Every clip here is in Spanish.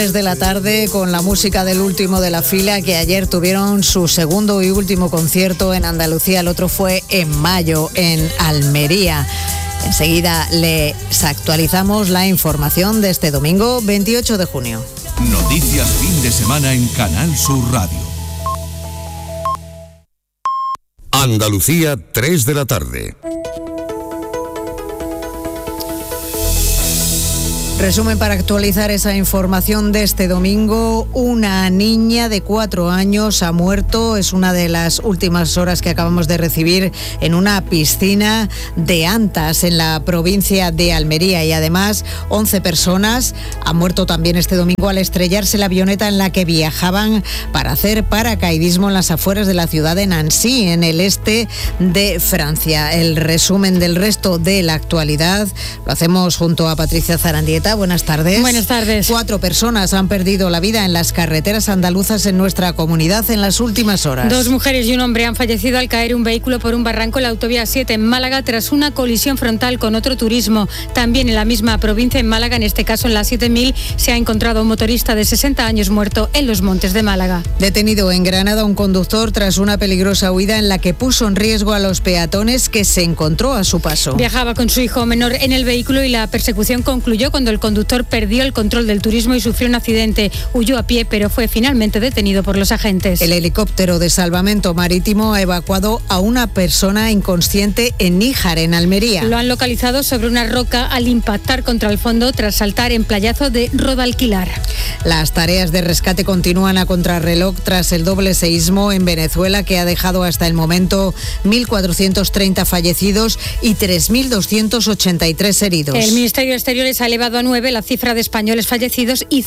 De la tarde con la música del último de la fila, que ayer tuvieron su segundo y último concierto en Andalucía. El otro fue en mayo en Almería. Enseguida les actualizamos la información de este domingo 28 de junio. Noticias fin de semana en Canal Sur Radio. Andalucía, 3 de la tarde. Resumen para actualizar esa información de este domingo. Una niña de 4 años ha muerto. Es una de las últimas horas que acabamos de recibir en una piscina de Antas, en la provincia de Almería. Y además, 11 personas han muerto también este domingo al estrellarse la avioneta en la que viajaban para hacer paracaidismo en las afueras de la ciudad de Nancy, en el este de Francia. El resumen del resto de la actualidad lo hacemos junto a Patricia Zarandieta. Buenas tardes. Buenas tardes. 4 personas han perdido la vida en las carreteras andaluzas en nuestra comunidad en las últimas horas. 2 mujeres y un hombre han fallecido al caer un vehículo por un barranco en la autovía 7 en Málaga tras una colisión frontal con otro turismo. También en la misma provincia, en Málaga, en este caso en la 7000, se ha encontrado un motorista de 60 años muerto en los Montes de Málaga. Detenido en Granada un conductor tras una peligrosa huida en la que puso en riesgo a los peatones que se encontró a su paso. Viajaba con su hijo menor en el vehículo y la persecución concluyó cuando el conductor perdió el control del turismo y sufrió un accidente. Huyó a pie, pero fue finalmente detenido por los agentes. El helicóptero de salvamento marítimo ha evacuado a una persona inconsciente en Níjar, en Almería. Lo han localizado sobre una roca al impactar contra el fondo tras saltar en playazo de Rodalquilar. Las tareas de rescate continúan a contrarreloj tras el doble seísmo en Venezuela, que ha dejado hasta el momento 1.430 fallecidos y 3.283 heridos. El Ministerio de Exteriores ha elevado a 9 la cifra de españoles fallecidos y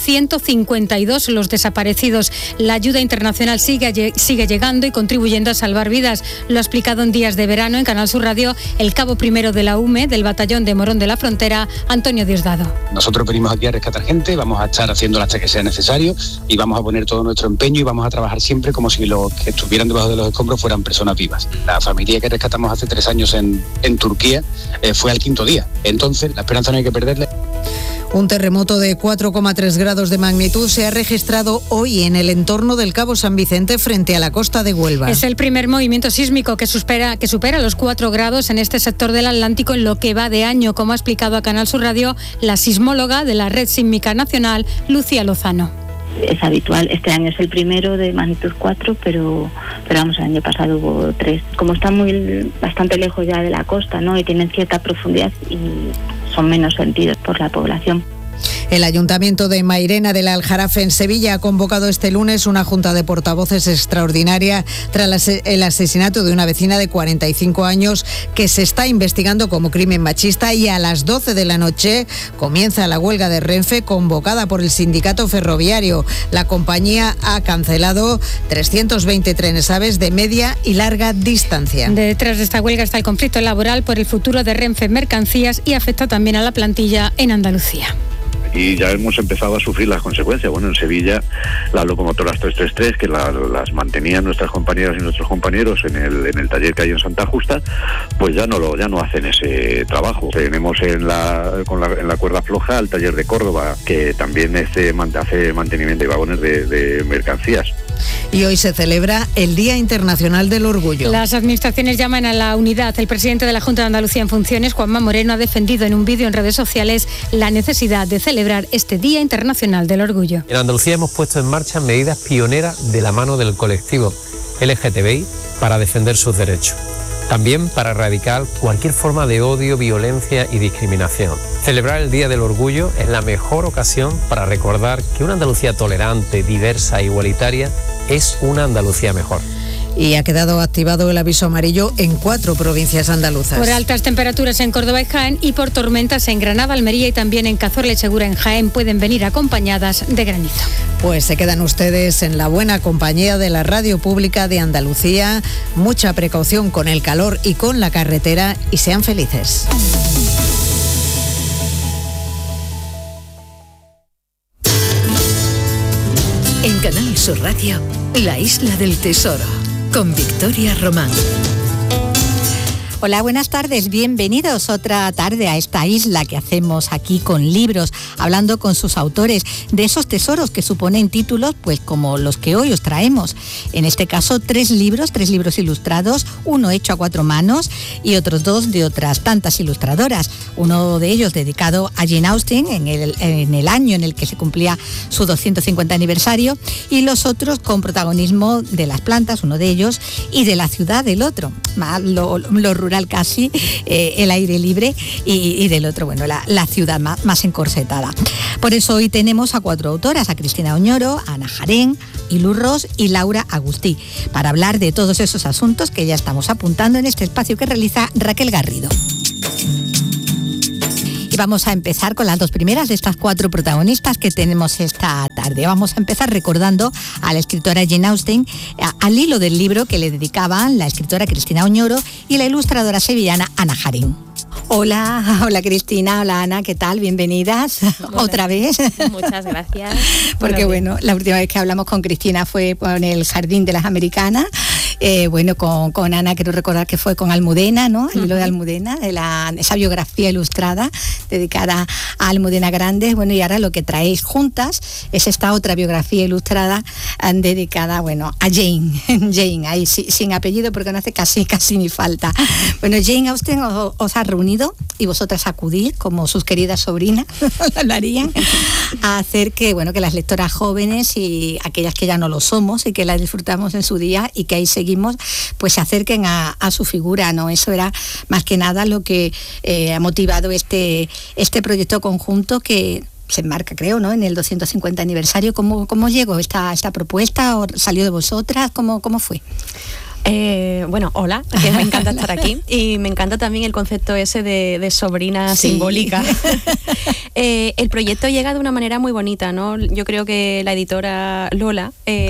152 los desaparecidos. La ayuda internacional sigue llegando y contribuyendo a salvar vidas. Lo ha explicado en Días de Verano en Canal Sur Radio el cabo primero de la UME del batallón de Morón de la Frontera, Antonio Diosdado. Nosotros venimos aquí a rescatar gente, vamos a estar haciéndolo hasta que sea necesario y vamos a poner todo nuestro empeño y vamos a trabajar siempre como si los que estuvieran debajo de los escombros fueran personas vivas. La familia que rescatamos hace 3 años en Turquía fue al 5.º día. Entonces, la esperanza no hay que perderla. Un terremoto de 4,3 grados de magnitud se ha registrado hoy en el entorno del Cabo San Vicente frente a la costa de Huelva. Es el primer movimiento sísmico que supera los 4 grados en este sector del Atlántico en lo que va de año, como ha explicado a Canal Sur Radio la sismóloga de la Red Sísmica Nacional, Lucía Lozano. Es habitual, este año es el primero de magnitud 4, pero vamos, el año pasado hubo 3. Como están bastante lejos ya de la costa, ¿no?, y tienen cierta profundidad y son menos sentidos por la población. El Ayuntamiento de Mairena del Aljarafe, en Sevilla, ha convocado este lunes una junta de portavoces extraordinaria tras el asesinato de una vecina de 45 años que se está investigando como crimen machista, y a las 12 de la noche comienza la huelga de Renfe convocada por el sindicato ferroviario. La compañía ha cancelado 320 trenes AVE de media y larga distancia. Detrás de esta huelga está el conflicto laboral por el futuro de Renfe Mercancías y afecta también a la plantilla en Andalucía. Y ya hemos empezado a sufrir las consecuencias. Bueno, en Sevilla las locomotoras 333, que las mantenían nuestras compañeras y nuestros compañeros en el taller que hay en Santa Justa, pues ya no hacen ese trabajo. Tenemos en la cuerda floja el taller de Córdoba, que también hace mantenimiento de vagones de mercancías. Y hoy se celebra el Día Internacional del Orgullo. Las administraciones llaman a la unidad. El presidente de la Junta de Andalucía en funciones, Juanma Moreno, ha defendido en un vídeo en redes sociales la necesidad de celebrar este Día Internacional del Orgullo. En Andalucía hemos puesto en marcha medidas pioneras de la mano del colectivo LGTBI para defender sus derechos. También para erradicar cualquier forma de odio, violencia y discriminación. Celebrar el Día del Orgullo es la mejor ocasión para recordar que una Andalucía tolerante, diversa e igualitaria es una Andalucía mejor. Y ha quedado activado el aviso amarillo en 4 provincias andaluzas. Por altas temperaturas en Córdoba y Jaén y por tormentas en Granada, Almería y también en Cazorla y Segura en Jaén pueden venir acompañadas de granizo. Pues se quedan ustedes en la buena compañía de la Radio Pública de Andalucía. Mucha precaución con el calor y con la carretera y sean felices. En Canal Sur Radio, La Isla del Tesoro, con Victoria Román. Hola, buenas tardes, bienvenidos otra tarde a esta isla que hacemos aquí con libros, hablando con sus autores de esos tesoros que suponen títulos pues como los que hoy os traemos. En este caso 3 libros ilustrados, uno hecho a 4 manos y otros 2 de otras tantas ilustradoras. Uno de ellos dedicado a Jane Austen en el año en el que se cumplía su 250 aniversario y los otros con protagonismo de las plantas, uno de ellos, y de la ciudad del otro, más lo rural casi, el aire libre y del otro, bueno, la ciudad más encorsetada. Por eso hoy tenemos a 4 autoras, a Cristina Oñoro, a Ana Jarén, Ilu Ros y Laura Agustí, para hablar de todos esos asuntos que ya estamos apuntando en este espacio que realiza Raquel Garrido. Y vamos a empezar con las 2 primeras de estas 4 protagonistas que tenemos esta tarde. Vamos a empezar recordando a la escritora Jane Austen, al hilo del libro que le dedicaban la escritora Cristina Oñoro y la ilustradora sevillana Ana Jarén. Hola Cristina, hola Ana, ¿qué tal? Bienvenidas. Hola. Otra vez. Muchas gracias. Porque bueno, la última vez que hablamos con Cristina fue con el Jardín de las Americanas. Con Ana quiero recordar que fue con Almudena, ¿no? El hilo de Almudena, esa biografía ilustrada dedicada a Almudena Grandes. Bueno, y ahora lo que traéis juntas es esta otra biografía ilustrada dedicada, bueno, a Jane, ahí sin apellido porque no hace casi ni falta. Bueno, Jane Austen os ha reunido y vosotras acudís como sus queridas sobrinas lo harían a hacer que las lectoras jóvenes y aquellas que ya no lo somos y que la disfrutamos en su día y que ahí seguimos, pues se acerquen a su figura, ¿no? Eso era más que nada lo que ha motivado este proyecto conjunto que se enmarca, creo, ¿no?, en el 250 aniversario. ¿Cómo llegó esta propuesta? ¿O salió de vosotras? ¿Cómo fue? Bueno, hola, que me encanta estar aquí y me encanta también el concepto ese de sobrina simbólica. El proyecto llega de una manera muy bonita, ¿no? Yo creo que la editora Lola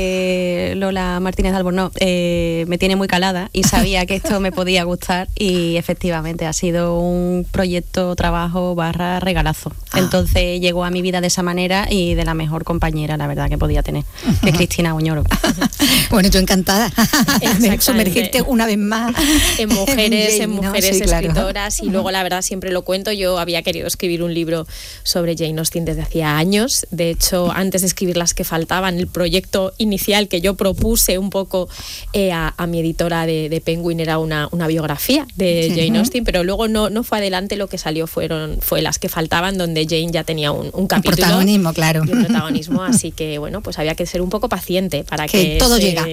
Martínez de Albornoz me tiene muy calada y sabía que esto me podía gustar y efectivamente ha sido un proyecto, trabajo / regalazo. Entonces llegó a mi vida de esa manera y de la mejor compañera, la verdad, que podía tener, que es Cristina Oñoro. Bueno, yo encantada. Sumergirte una vez más en mujeres sí, escritoras, claro. Y luego la verdad siempre lo cuento, yo había querido escribir un libro sobre Jane Austen desde hacía años. De hecho, antes de escribir Las que faltaban, el proyecto inicial que yo propuse un poco a mi editora de Penguin era una biografía de Jane Austen, pero luego no fue adelante. Lo que salió fue Las que faltaban, donde Jane ya tenía un capítulo, un protagonismo, claro, y un protagonismo, así que bueno, pues había que ser un poco paciente para que todo llega.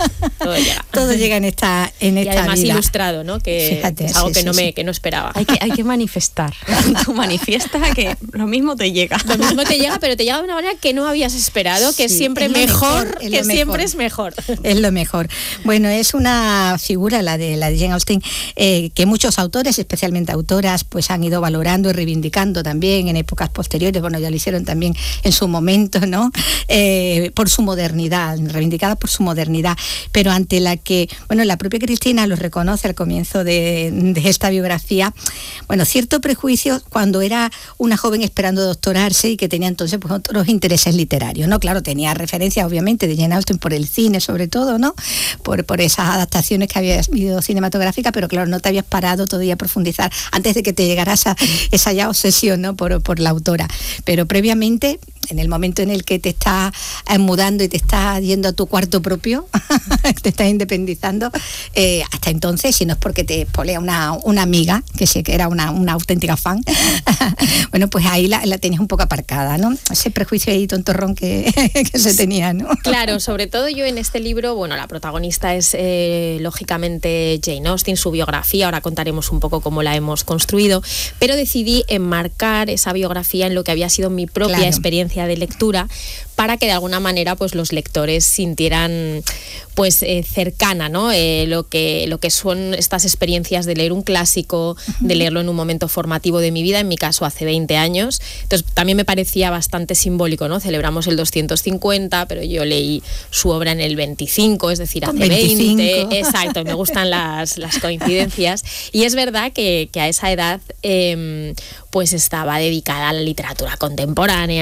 Todo llega en esta y además vida. Ilustrado, ¿no? Que fíjate, es algo que no esperaba. Hay que manifestar. Tú manifiesta que lo mismo te llega. Lo mismo te llega, pero te llega de una manera que no habías esperado, que siempre es mejor, que siempre es mejor. Es lo mejor. Bueno, es una figura, la de Jane Austen, que muchos autores, especialmente autoras, pues han ido valorando y reivindicando también en épocas posteriores. Bueno, ya lo hicieron también en su momento, ¿no? Por su modernidad, reivindicada por su modernidad, pero ante la que, bueno, la propia Cristina lo reconoce al comienzo de esta biografía, bueno, cierto prejuicio cuando era una joven esperando doctorarse y que tenía entonces pues otros intereses literarios, ¿no? Claro, tenía referencias obviamente de Jane Austen por el cine sobre todo, ¿no? Por esas adaptaciones que había habido cinematográficas, pero claro, no te habías parado todavía a profundizar antes de que te llegara esa ya obsesión, ¿no? por la autora. Pero previamente, en el momento en el que te estás mudando y te estás yendo a tu cuarto propio, te estás independizando, hasta entonces, si no es porque te polea una amiga, que sé que era una auténtica fan, bueno, pues ahí la tenías un poco aparcada, ¿no? Ese prejuicio ahí tontorrón que se tenía, ¿no? Claro, sobre todo yo en este libro, bueno, la protagonista es lógicamente Jane Austen, su biografía, ahora contaremos un poco cómo la hemos construido, pero decidí enmarcar esa biografía en lo que había sido mi propia experiencia de lectura, para que de alguna manera pues los lectores sintieran pues cercana, ¿no? Lo que son estas experiencias de leer un clásico, de leerlo en un momento formativo de mi vida, en mi caso hace 20 años. Entonces también me parecía bastante simbólico, ¿no? Celebramos el 250, pero yo leí su obra en el 25, es decir, hace 20. Exacto, me gustan las coincidencias. Y es verdad que a esa edad pues estaba dedicada a la literatura contemporánea, a la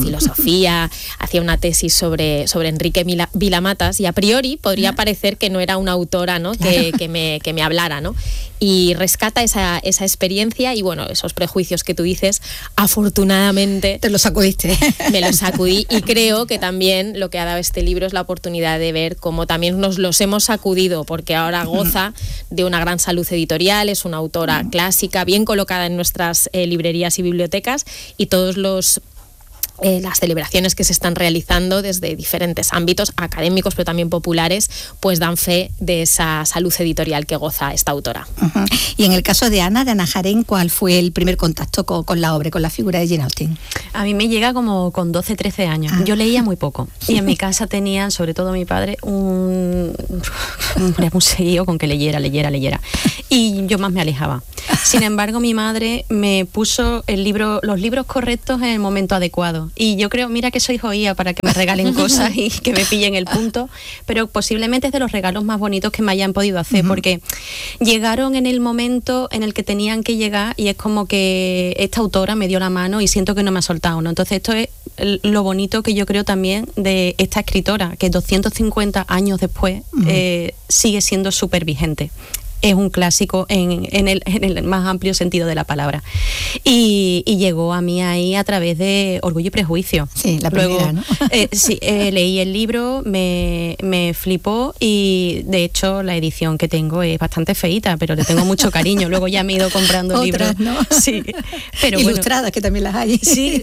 filosofía, hacía una tesis sobre Enrique Vilamatas, y a priori podría parecer que no era una autora, ¿no? que me hablara, ¿no? Y rescata esa experiencia y bueno, esos prejuicios que tú dices, afortunadamente... Te los sacudiste. Me los sacudí, y creo que también lo que ha dado este libro es la oportunidad de ver cómo también nos los hemos sacudido, porque ahora goza de una gran salud editorial, es una autora clásica, bien colocada en nuestras librerías y bibliotecas, y todos las celebraciones que se están realizando desde diferentes ámbitos académicos pero también populares, pues dan fe de esa salud editorial que goza esta autora. Y en el caso de Ana Jarén, ¿cuál fue el primer contacto con la obra, con la figura de Jane Austen? A mí me llega como con 12, 13 años. Yo leía muy poco y en mi casa tenían, sobre todo mi padre, un seguido con que leyera y yo más me alejaba. Sin embargo, mi madre me puso los libros correctos en el momento adecuado. Y yo creo, mira que soy joía para que me regalen cosas y que me pillen el punto, pero posiblemente es de los regalos más bonitos que me hayan podido hacer, porque llegaron en el momento en el que tenían que llegar, y es como que esta autora me dio la mano y siento que no me ha soltado, ¿no? Entonces esto es lo bonito que yo creo también de esta escritora, que 250 años después sigue siendo súper vigente. Es un clásico en el más amplio sentido de la palabra. Y llegó a mí ahí a través de Orgullo y Prejuicio. Sí, la primera, ¿no? Leí el libro, me flipó, y de hecho la edición que tengo es bastante feíta, pero le tengo mucho cariño. Luego ya me he ido comprando libros, ¿no? Sí, pero ilustradas, bueno, que también las hay. Sí,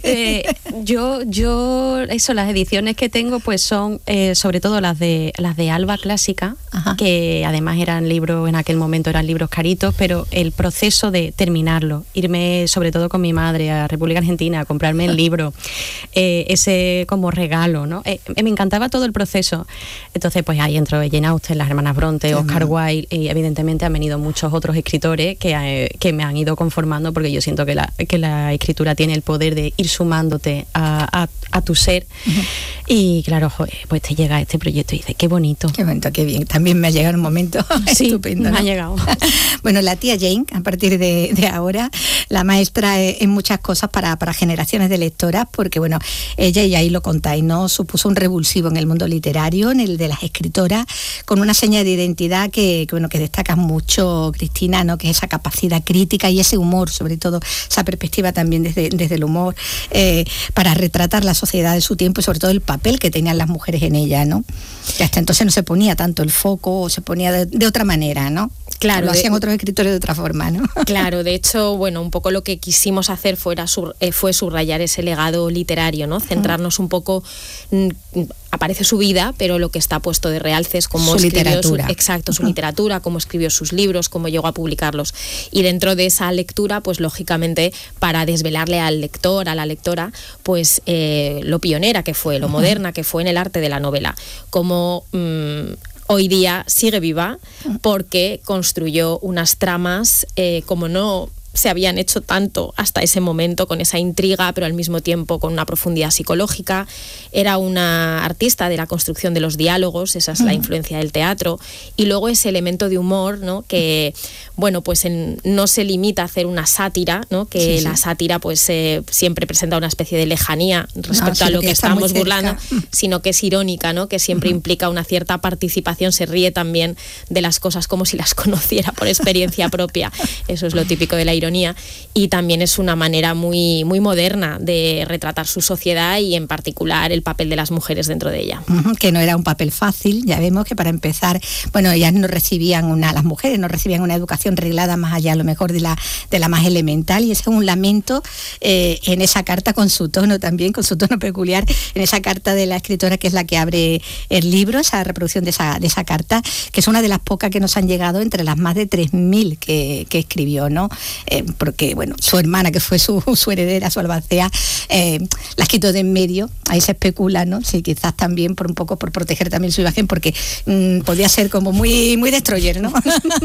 las ediciones que tengo pues son sobre todo las de Alba Clásica, que además eran libros, en aquel momento eran libros caritos, pero el proceso de terminarlo, irme sobre todo con mi madre a República Argentina a comprarme el libro, ese como regalo, ¿no? Me encantaba todo el proceso. Entonces pues ahí entró Jane Austen, las hermanas Bronte, Oscar Wilde, y evidentemente han venido muchos otros escritores que me han ido conformando, porque yo siento que la escritura tiene el poder de ir sumándote a tu ser. Y claro, pues te llega este proyecto y dices, qué bonito. Qué bonito, qué bien. También me ha llegado un momento estupendo, ¿no? Me ha llegado. Bueno, la tía Jane, a partir de ahora, la maestra en muchas cosas para generaciones de lectoras, porque bueno, ella, y ahí lo contáis, ¿no? Supuso un revulsivo en el mundo literario, en el de las escritoras, con una seña de identidad que destacas mucho, Cristina, ¿no? Que es esa capacidad crítica y ese humor, sobre todo, esa perspectiva también desde el humor, para retratar la sociedad de su tiempo y sobre todo el papel que tenían las mujeres en ella, ¿no? Que hasta entonces no se ponía tanto el foco, o se ponía de otra manera, ¿no? Claro, lo hacían otros escritores de otra forma, ¿no? Claro, de hecho, bueno, un poco lo que quisimos hacer fue subrayar ese legado literario, ¿no? Centrarnos un poco, aparece su vida, pero lo que está puesto de realce es cómo su escribió literatura. Su literatura, cómo escribió sus libros, cómo llegó a publicarlos. Y dentro de esa lectura, pues lógicamente, para desvelarle al lector, a la lectora, pues lo pionera que fue, lo moderna que fue en el arte de la novela. Como hoy día sigue viva, porque construyó unas tramas como no se habían hecho tanto hasta ese momento, con esa intriga, pero al mismo tiempo con una profundidad psicológica. Era una artista de la construcción de los diálogos, esa es la influencia del teatro, y luego ese elemento de humor, ¿no? Que, bueno, pues no se limita a hacer una sátira, ¿no? Que la sátira pues siempre presenta una especie de lejanía respecto a lo que estamos burlando, sino que es irónica, ¿no? Que siempre implica una cierta participación, se ríe también de las cosas como si las conociera por experiencia propia. Eso es lo típico de la ironía, y también es una manera muy, muy moderna de retratar su sociedad y en particular el papel de las mujeres dentro de ella. Que no era un papel fácil, ya vemos que para empezar, bueno, ellas las mujeres no recibían una educación reglada más allá a lo mejor de la más elemental, y ese es un lamento en esa carta, con su tono también, con su tono peculiar, en esa carta de la escritora que es la que abre el libro, esa reproducción de esa carta, que es una de las pocas que nos han llegado entre las más de 3.000 que escribió, ¿no? Porque, bueno, su hermana, que fue su heredera, su albacea, la quitó de en medio. Ahí se especula, ¿no? Sí, quizás también por proteger también su imagen, porque podía ser como muy, muy destroyer, ¿no?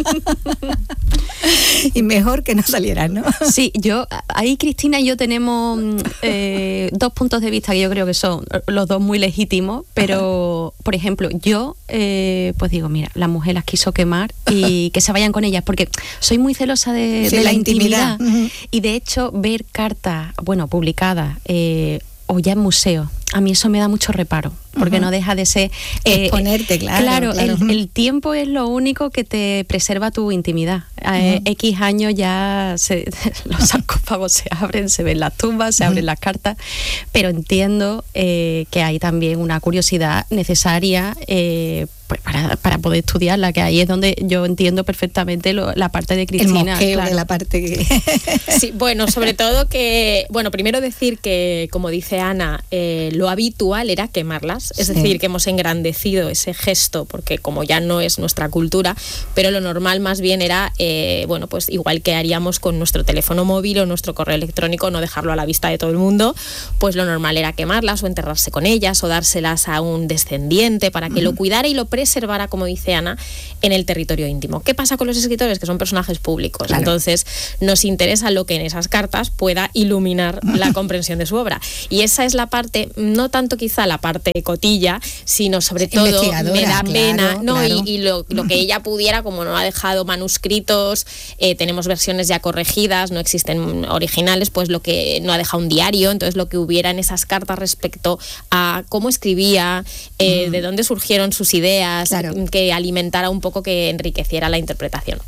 Y mejor que no saliera, ¿no? Sí, ahí Cristina y yo tenemos dos puntos de vista que yo creo que son los dos muy legítimos, pero, por ejemplo, yo pues digo, mira, la mujer las quiso quemar y que se vayan con ellas, porque soy muy celosa de la intimidad. Y de hecho, ver cartas, bueno, publicadas, o ya en museos. A mí eso me da mucho reparo, porque no deja de ser... exponerte, claro. El tiempo es lo único que te preserva tu intimidad. X años ya los sarcófagos se abren, se ven las tumbas, se abren las cartas, pero entiendo que hay también una curiosidad necesaria pues para poder estudiarla, que ahí es donde yo entiendo perfectamente la parte de Cristina. El mosqueo, de la parte que... Sí, bueno, sobre todo que... Bueno, primero decir que, como dice Ana, lo habitual era quemarlas, es decir, que hemos engrandecido ese gesto, porque como ya no es nuestra cultura, pero lo normal más bien era, bueno, pues igual que haríamos con nuestro teléfono móvil o nuestro correo electrónico, no dejarlo a la vista de todo el mundo, pues lo normal era quemarlas o enterrarse con ellas o dárselas a un descendiente para que lo cuidara y lo preservara, como dice Ana, en el territorio íntimo. ¿Qué pasa con los escritores? Que son personajes públicos. Claro. Entonces, nos interesa lo que en esas cartas pueda iluminar la comprensión de su obra. Y esa es la parte, no tanto quizá la parte cotilla, sino sobre todo me da pena, ¿no? Claro. Y lo que ella pudiera, como no ha dejado manuscritos, tenemos versiones ya corregidas, no existen originales, pues lo que no ha dejado un diario, entonces lo que hubiera en esas cartas respecto a cómo escribía, de dónde surgieron sus ideas, que alimentara un poco, que enriqueciera la interpretación.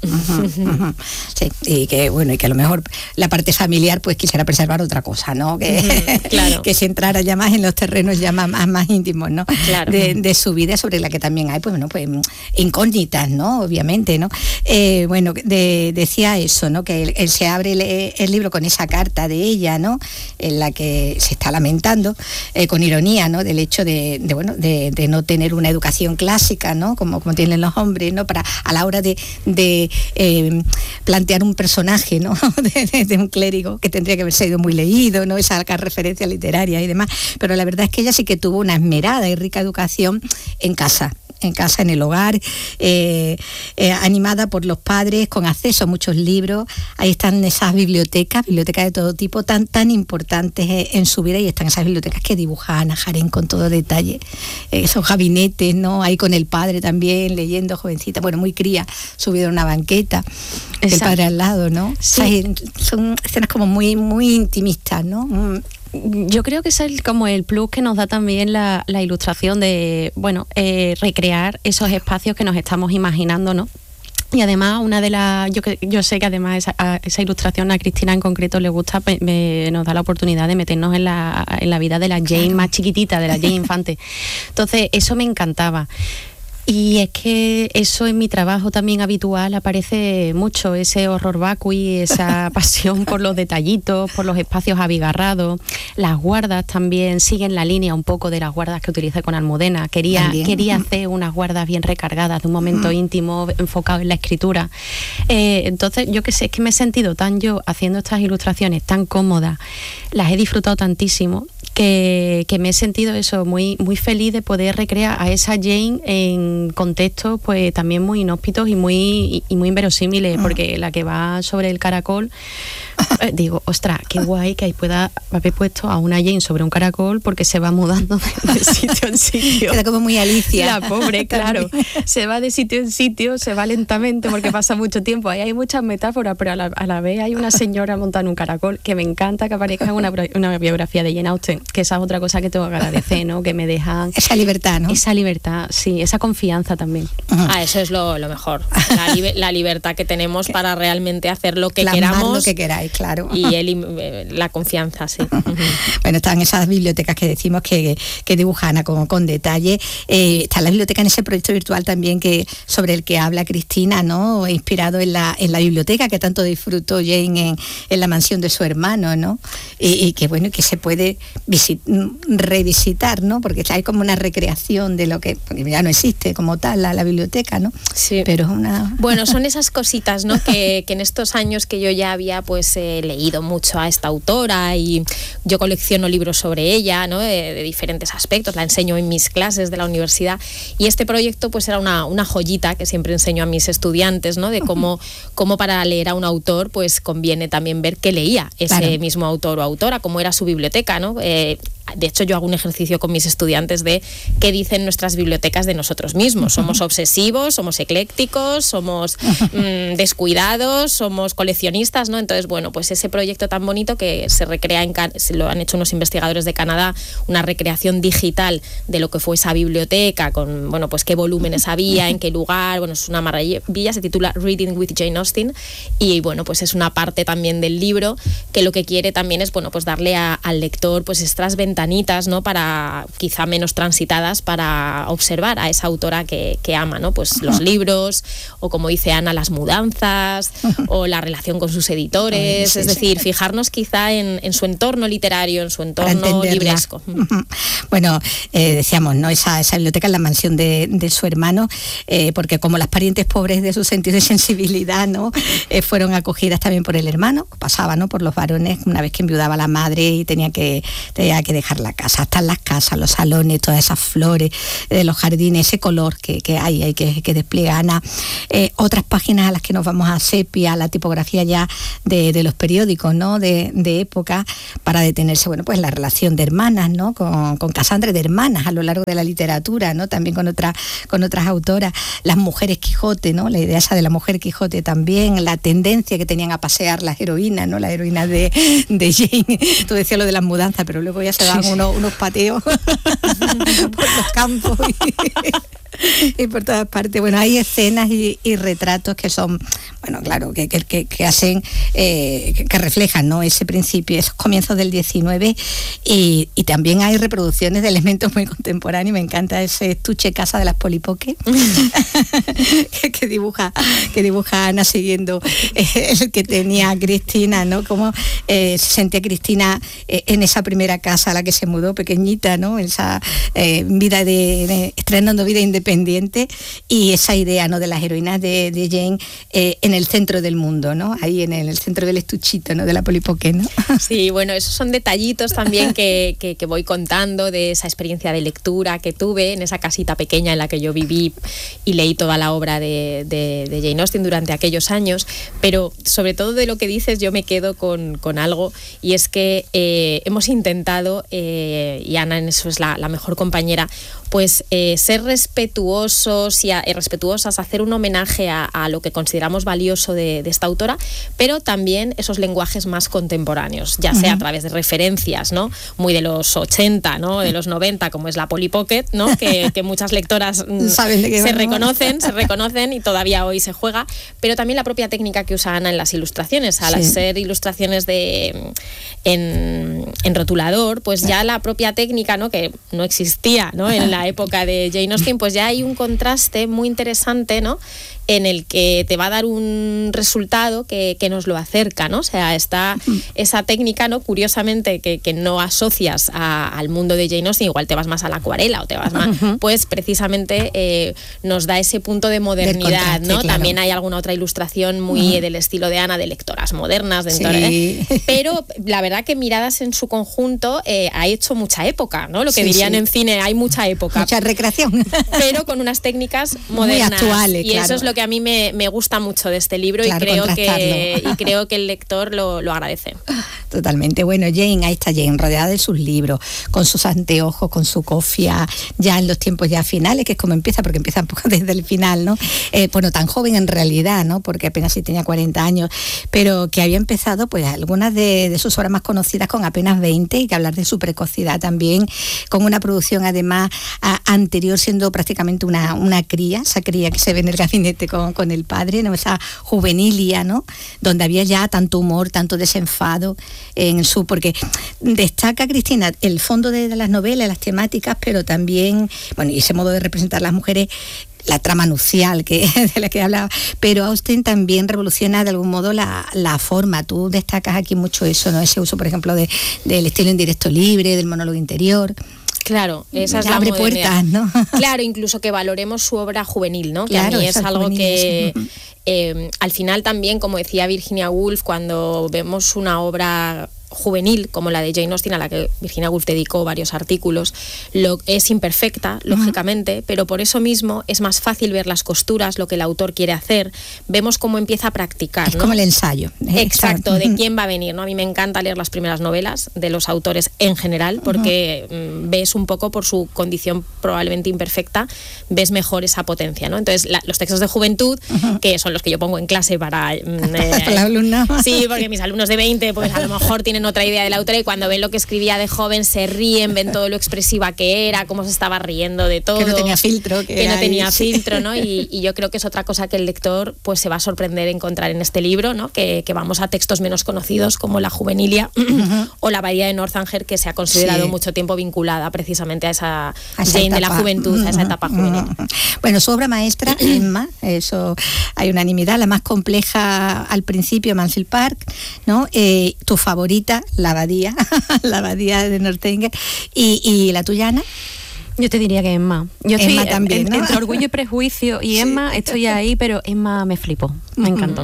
Sí, y que bueno, y que a lo mejor la parte familiar pues quisiera preservar otra cosa, ¿no? Que se entrara ya más en los terrenos ya más íntimos, ¿no? Claro. De su vida, sobre la que también hay, pues bueno, pues incógnitas, ¿no? Obviamente, ¿no? Bueno, decía eso, ¿no? Que él se abre el libro con esa carta de ella, ¿no? En la que se está lamentando, con ironía, ¿no? Del hecho de no tener una educación clásica, ¿no? Como tienen los hombres, ¿no? Para a la hora de plantear un personaje, ¿no? de un clérigo que tendría que haber sido muy leído, ¿no? Esa referencia literaria y demás. Pero la verdad es que ella sí que tuvo una esmerada y rica educación en casa, en el hogar, animada por los padres, con acceso a muchos libros. Ahí están esas bibliotecas de todo tipo, tan importantes en su vida, y están esas bibliotecas que dibuja Ana Jarén con todo detalle, esos gabinetes, ¿no? Ahí con el padre también, leyendo, jovencita, bueno, muy cría, subido en una banqueta, el padre al lado, ¿no? Sí. Son escenas como muy intimistas, ¿no? Yo creo que es como el plus que nos da también la ilustración de, bueno, recrear esos espacios que nos estamos imaginando, ¿no? Y además, una de las, yo sé que además esa ilustración a Cristina en concreto le gusta, nos da la oportunidad de meternos en la vida de la Jane más chiquitita, de la Jane infante. Entonces, eso me encantaba. Y es que eso en mi trabajo también habitual aparece mucho, ese horror vacui, esa pasión por los detallitos, por los espacios abigarrados. Las guardas también siguen la línea un poco de las guardas que utilicé con Almudena. Quería hacer unas guardas bien recargadas, de un momento íntimo, enfocado en la escritura. Entonces, yo qué sé, es que me he sentido yo haciendo estas ilustraciones tan cómodas, las he disfrutado tantísimo, que me he sentido eso, muy feliz de poder recrear a esa Jane en contextos pues también muy inhóspitos y muy inverosímiles, porque la que va sobre el caracol, digo, ostras, qué guay que ahí pueda haber puesto a una Jane sobre un caracol, porque se va mudando de sitio en sitio. Queda como muy Alicia. La pobre, claro. Se va de sitio en sitio, se va lentamente porque pasa mucho tiempo. Ahí hay muchas metáforas, pero a la vez hay una señora montada en un caracol, que me encanta que aparezca en una biografía de Jane Austen, que esa es otra cosa que tengo que agradecer, ¿no? Que me dejan... Esa libertad, ¿no? Esa libertad, sí, esa confianza también. Eso es lo mejor. La libertad que tenemos para realmente hacer lo que plasmar queramos. Lo que queráis, claro. Y la confianza, sí. Bueno, están esas bibliotecas que decimos que dibuja Ana con detalle. Está la biblioteca en ese proyecto virtual también sobre el que habla Cristina, ¿no? Inspirado en la biblioteca que tanto disfrutó Jane en la mansión de su hermano, ¿no? Y que bueno, que se puede revisitar, ¿no? Porque hay como una recreación de lo que ya no existe como tal la biblioteca, ¿no? Sí. Pero es una... Bueno, son esas cositas, ¿no? que en estos años que yo ya había pues leído mucho a esta autora, y yo colecciono libros sobre ella, ¿no? De diferentes aspectos, la enseño en mis clases de la universidad, y este proyecto pues era una joyita que siempre enseño a mis estudiantes, ¿no? De cómo para leer a un autor pues conviene también ver qué leía ese mismo autor o autora, cómo era su biblioteca, ¿no? de hecho yo hago un ejercicio con mis estudiantes de qué dicen nuestras bibliotecas de nosotros mismos. Somos obsesivos, somos eclécticos, somos descuidados, somos coleccionistas, ¿no? Entonces, bueno, pues ese proyecto tan bonito que se recrea lo han hecho unos investigadores de Canadá, una recreación digital de lo que fue esa biblioteca, con, bueno, pues qué volúmenes había, en qué lugar, bueno, es una maravilla, se titula Reading with Jane Austen, y bueno, pues es una parte también del libro que lo que quiere también es, bueno, pues darle al lector pues estas ventanitas, ¿no? Para, quizá menos transitadas, para observar a esa autora que ama, ¿no? Pues los libros, o como dice Ana, las mudanzas, o la relación con sus editores, es decir, fijarnos quizá en su entorno literario, en su entorno libresco. Bueno, decíamos, ¿no? Esa biblioteca es la mansión de su hermano, porque como las parientes pobres de su sentido de sensibilidad, ¿no? Fueron acogidas también por el hermano, pasaba, ¿no? Por los varones, una vez que enviudaba la madre y tenía que dejar la casa. Hasta las casas, los salones, todas esas flores, los jardines, ese color que hay que despliega Ana. Otras páginas a las que nos vamos a sepia, la tipografía ya de los periódicos, ¿no? De época, para detenerse, bueno, pues la relación de hermanas, ¿no? Con Casandra, de hermanas a lo largo de la literatura, ¿no? También con otras autoras, las mujeres Quijote, ¿no? La idea esa de la mujer Quijote también, la tendencia que tenían a pasear las heroínas, ¿no? Las heroínas de Jane. Tú decías lo de las mudanzas, pero luego ya se daban unos pateos por los campos y por todas partes. Bueno, hay escenas y retratos que son, bueno, claro, que hacen, que reflejan, ¿no? Ese principio, esos comienzos del 19, y también hay reproducciones de elementos muy contemporáneos. Me encanta ese estuche casa de las Polly Pocket que dibuja Ana siguiendo el que tenía Cristina, ¿no? Cómo se sentía Cristina en esa primera casa a la que se mudó, pequeñita, ¿no? Esa vida estrenando vida independiente, y esa idea, ¿no? De las heroínas de Jane en el centro del mundo, ¿no? Ahí en el centro del estuchito, ¿no? De la Polly Pocket, ¿no? Sí, bueno, esos son detallitos también que voy contando de esa experiencia de lectura que tuve en esa casita pequeña en la que yo viví y leí toda la obra de Jane Austen durante aquellos años. Pero sobre todo de lo que dices, yo me quedo con algo, y es que hemos intentado, y Ana en eso es la mejor compañera, pues ser respetuosos y respetuosas, hacer un homenaje a lo que consideramos valioso de esta autora, pero también esos lenguajes más contemporáneos, ya sea a través de referencias, ¿no? Muy de los 80, ¿no? De los 90, como es la Polly Pocket, ¿no? Que muchas lectoras se reconocen y todavía hoy se juega, pero también la propia técnica que usa Ana en las ilustraciones, al ser ilustraciones en rotulador, pues ya la propia técnica, ¿no? Que no existía, ¿no? En la época de Jane Austen, pues ya hay un contraste muy interesante, ¿no? En el que te va a dar un resultado que nos lo acerca, ¿no? O sea, está esa técnica, ¿no? Curiosamente, que no asocias al mundo de Jane Austen, igual te vas más a la acuarela o te vas más, pues precisamente nos da ese punto de modernidad, ¿no? Claro. También hay alguna otra ilustración muy del estilo de Ana, de lectoras modernas, pero la verdad que miradas en su conjunto ha hecho mucha época, ¿no? Lo que dirían en cine, hay mucha época. Mucha recreación. Pero con unas técnicas modernas. Muy actuales, y eso es lo que a mí me gusta mucho de este libro, y creo que el lector lo agradece. Totalmente. Bueno, Jane, ahí está Jane, rodeada de sus libros, con sus anteojos, con su cofia, ya en los tiempos ya finales, que es como empieza, porque empieza un poco desde el final, ¿no? Bueno, tan joven en realidad, ¿no? Porque apenas sí tenía 40 años, pero que había empezado, pues, algunas de sus obras más conocidas con apenas 20, y que hablar de su precocidad también, con una producción además anterior, siendo prácticamente una cría, esa cría que se ve en el gabinete con el padre, ¿no? Esa juvenilia, ¿no? Donde había ya tanto humor, tanto desenfado porque destaca Cristina el fondo de las novelas, las temáticas, pero también, bueno, y ese modo de representar a las mujeres, la trama nupcial de la que hablaba, pero Austen también revoluciona de algún modo la forma. Tú destacas aquí mucho eso, ¿no? Ese uso, por ejemplo, del estilo indirecto libre, del monólogo interior. Claro, esa es la abre puertas, ¿no? Claro, incluso que valoremos su obra juvenil, ¿no? Que claro, a mí es algo que al final también, como decía Virginia Woolf, cuando vemos una obra juvenil, como la de Jane Austen, a la que Virginia Woolf dedicó varios artículos, es imperfecta, lógicamente, pero por eso mismo es más fácil ver las costuras, lo que el autor quiere hacer. Vemos cómo empieza a practicar, es ¿no? como el ensayo. Exacto, de quién va a venir, ¿no? A mí me encanta leer las primeras novelas de los autores en general, porque ves un poco, por su condición probablemente imperfecta, ves mejor esa potencia, ¿no? Entonces, los textos de juventud, que son los que yo pongo en clase para la alumna. Sí, porque mis alumnos de 20 pues a lo mejor tienen otra idea de la autora, y cuando ven lo que escribía de joven se ríen, ven todo lo expresiva que era, cómo se estaba riendo de todo, que no tenía filtro, ¿no? Y yo creo que es otra cosa que el lector pues se va a sorprender encontrar en este libro, ¿no? Que vamos a textos menos conocidos como La Juvenilia o La Abadía de Northanger, que se ha considerado mucho tiempo vinculada precisamente a esa Jane etapa de la juventud, a esa etapa juvenil. Bueno, su obra maestra, Emma, eso hay unanimidad, la más compleja al principio, Mansfield Park, ¿no? Tu favorita, La Abadía, La Abadía de Northanger, y la tuya, Ana. Yo te diría que Emma. Yo estoy Emma también, ¿no? entre Orgullo y Prejuicio y Emma estoy ahí, pero Emma me flipó, me encantó.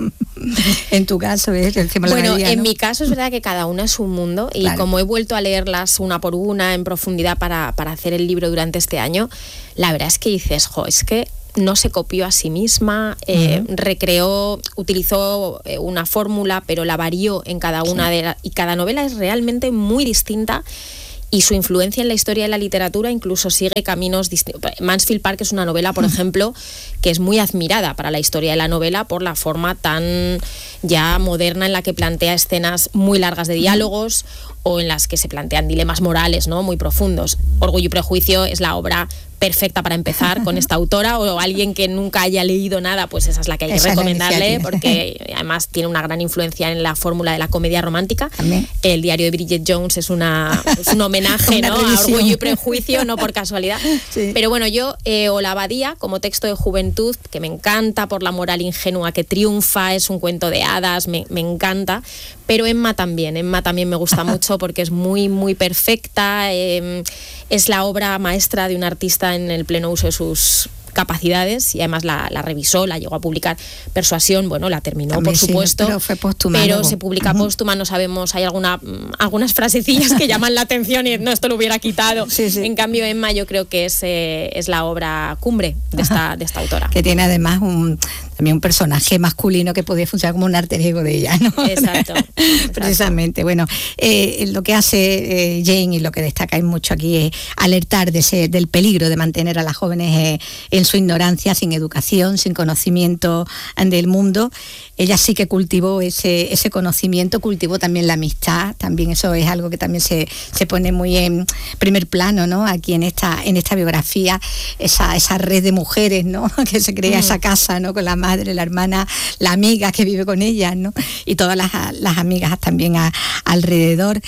En tu caso, ¿ves? Bueno, en mi caso es verdad que cada una es un mundo, y como he vuelto a leerlas una por una en profundidad para hacer el libro durante este año, la verdad es que dices, es que no se copió a sí misma, recreó, utilizó una fórmula, pero la varió en cada una y cada novela es realmente muy distinta. Y su influencia en la historia de la literatura incluso sigue caminos distintos. Mansfield Park es una novela, por ejemplo, que es muy admirada para la historia de la novela por la forma tan ya moderna en la que plantea escenas muy largas de diálogos o en las que se plantean dilemas morales, ¿no? Muy profundos. Orgullo y Prejuicio es la obra perfecta para empezar con esta autora, o alguien que nunca haya leído nada, pues esa es la que hay que recomendarle, porque además tiene una gran influencia en la fórmula de la comedia romántica. También. El diario de Bridget Jones es un homenaje, ¿no? A Orgullo y Prejuicio, no por casualidad. Sí. Pero bueno, yo, o La Abadía, como texto de juventud, que me encanta por la moral ingenua que triunfa, es un cuento de hadas, me encanta. Pero Emma también me gusta mucho porque es muy, muy perfecta, es la obra maestra de un artista en el pleno uso de sus capacidades, y además la revisó, la llegó a publicar. Persuasión, bueno, la terminó, también, por supuesto, pero fue póstuma, pero se publica póstuma, no sabemos, hay algunas frasecillas que llaman la atención y no, esto lo hubiera quitado. En cambio, Emma yo creo que es la obra cumbre de esta autora. Que tiene además también un personaje masculino que podía funcionar como un alter ego de ella, ¿no? Exacto. Precisamente. Bueno, lo que hace Jane, y lo que destacáis mucho aquí, es alertar del peligro de mantener a las jóvenes en su ignorancia, sin educación, sin conocimiento del mundo. Ella sí que cultivó ese conocimiento, cultivó también la amistad, también eso es algo que también se pone muy en primer plano, ¿no? Aquí en esta biografía, esa red de mujeres, ¿no? Que se crea esa casa, ¿no? Con la madre, la hermana, la amiga que vive con ella, ¿no? Y todas las amigas también alrededor.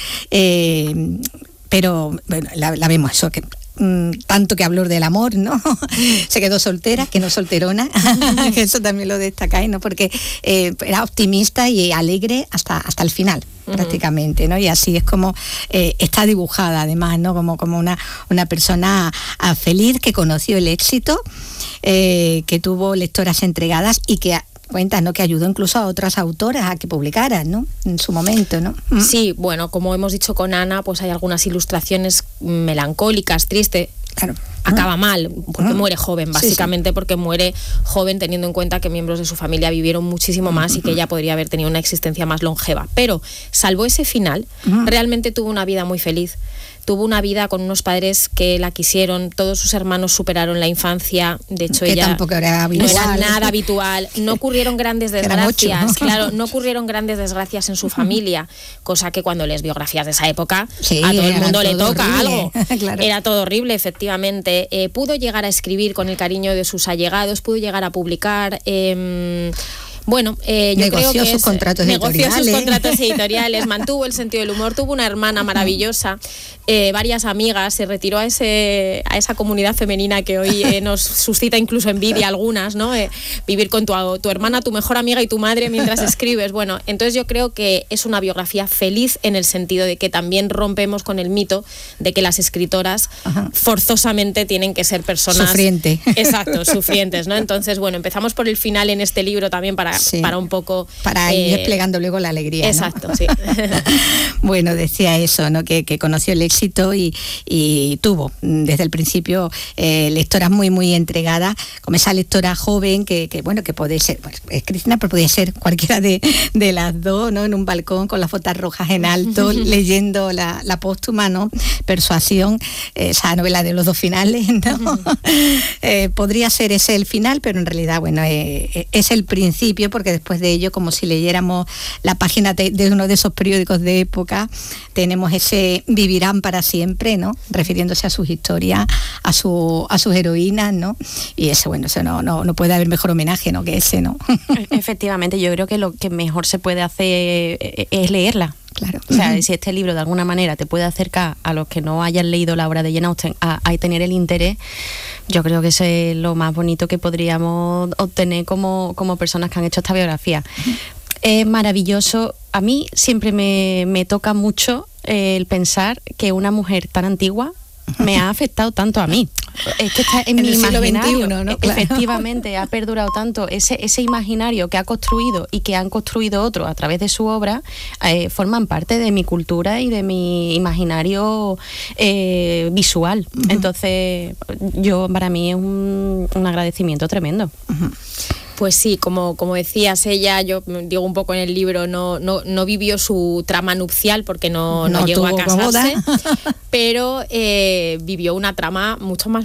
Pero bueno, la vemos eso, que tanto que habló del amor, ¿no? Se quedó soltera, que no solterona, que eso también lo destacáis, ¿no? Porque era optimista y alegre hasta el final, prácticamente, ¿no? Y así es como está dibujada, además, ¿no? Como una persona feliz, que conoció el éxito, que tuvo lectoras entregadas y que cuentas, ¿no? Que ayudó incluso a otras autoras a que publicaran, ¿no? En su momento, ¿no? Sí, bueno, como hemos dicho con Ana, pues hay algunas ilustraciones melancólicas, tristes. Claro. Acaba mal, porque muere joven, básicamente porque muere joven, teniendo en cuenta que miembros de su familia vivieron muchísimo más y que ella podría haber tenido una existencia más longeva. Pero, salvo ese final, realmente tuvo una vida muy feliz. Tuvo una vida con unos padres que la quisieron, todos sus hermanos superaron la infancia, de hecho que ella tampoco era habitual. No era nada habitual, no ocurrieron grandes desgracias, ¿no? Claro, no ocurrieron grandes desgracias en su familia, cosa que cuando lees biografías de esa época, a todo el mundo le toca horrible. Algo. Claro. Era todo horrible, efectivamente. Pudo llegar a escribir con el cariño de sus allegados, pudo llegar a publicar. Bueno, yo creo que sus contratos editoriales, mantuvo el sentido del humor, tuvo una hermana maravillosa, varias amigas, se retiró a esa comunidad femenina que hoy nos suscita incluso envidia algunas, ¿no? Vivir con tu hermana, tu mejor amiga y tu madre mientras escribes. Bueno, entonces yo creo que es una biografía feliz en el sentido de que también rompemos con el mito de que las escritoras forzosamente tienen que ser personas sufrientes. Exacto, sufrientes, ¿no? Entonces, bueno, empezamos por el final en este libro también para para un poco... Para ir desplegando luego la alegría, exacto, ¿no? sí. Bueno, decía eso, ¿no? Que conoció el éxito y tuvo desde el principio lectoras muy entregadas, como esa lectora joven que puede ser, bueno, es Cristina, pero podía ser cualquiera de las dos, ¿no? En un balcón con las botas rojas en alto, leyendo la póstuma, ¿no? Persuasión, esa novela de los dos finales, ¿no? Podría ser ese el final, pero en realidad, bueno, es el principio, porque después de ello, como si leyéramos la página de uno de esos periódicos de época, tenemos ese vivirán para siempre, ¿no? Refiriéndose a sus historias, a sus heroínas, ¿no? Y ese, bueno, eso no puede haber mejor homenaje, ¿no? Que ese, ¿no? Efectivamente, yo creo que lo que mejor se puede hacer es leerla. Claro. O sea, si este libro de alguna manera te puede acercar a los que no hayan leído la obra de Jane Austen a tener el interés, yo creo que eso es lo más bonito que podríamos obtener como personas que han hecho esta biografía. Es maravilloso. A mí siempre me toca mucho el pensar que una mujer tan antigua me ha afectado tanto a mí. Es que está en mi imaginario, ¿no? Claro. Efectivamente, ha perdurado tanto ese imaginario que ha construido y que han construido otros a través de su obra, forman parte de mi cultura y de mi imaginario visual. Entonces, para mí es un agradecimiento tremendo. Pues sí, como decías, ella, yo digo un poco en el libro, no vivió su trama nupcial porque no llegó a casarse, pero vivió una trama mucho más